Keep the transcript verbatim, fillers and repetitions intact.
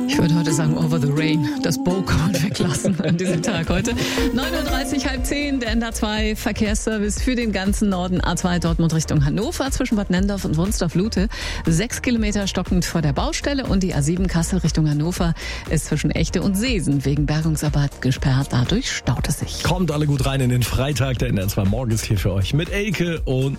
Ich würde heute sagen Over the Rain, das Bocard weglassen an diesem Tag heute. neun Uhr dreißig, halb zehn, der N D R zwei Verkehrsservice für den ganzen Norden. A zwei Dortmund Richtung Hannover zwischen Bad Nendorf und Wunstorf-Lute. Sechs Kilometer stockend vor der Baustelle und die A sieben Kassel Richtung Hannover ist zwischen Echte und Seesen wegen Bergungsarbeit gesperrt. Dadurch staut es sich. Kommt alle gut rein in den Freitag. Der N D R zwei Morgen ist hier für euch mit Elke und